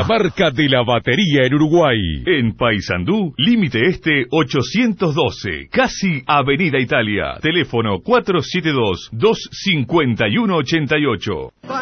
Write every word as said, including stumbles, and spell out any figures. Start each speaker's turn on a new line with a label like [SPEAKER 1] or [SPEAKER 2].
[SPEAKER 1] la marca de la batería en Uruguay.
[SPEAKER 2] En Paysandú, límite este ochocientos doce, casi Avenida Italia. Teléfono cuatro siete dos, dos cinco uno, ocho ocho.